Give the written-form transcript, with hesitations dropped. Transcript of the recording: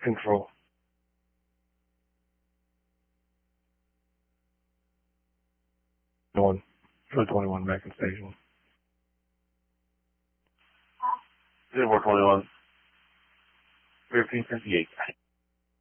control. One for the 21 back in station. 0421. 1358.